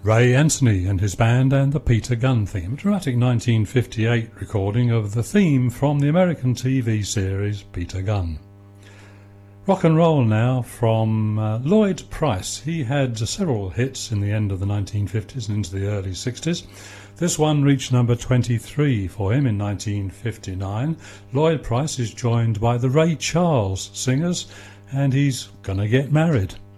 Ray Anthony and his band and the Peter Gunn theme, a dramatic 1958 recording of the theme from the American TV series Peter Gunn. Rock and roll now from Lloyd Price. He had several hits in the end of the 1950s and into the early 60s. This one reached number 23 for him in 1959. Lloyd Price is joined by the Ray Charles Singers, and he's gonna get married.